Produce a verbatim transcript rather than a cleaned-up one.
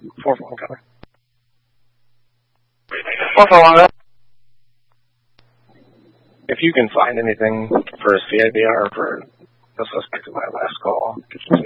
four four one coming. four four one. If you can find anything for a C I B R for the suspect in my last call,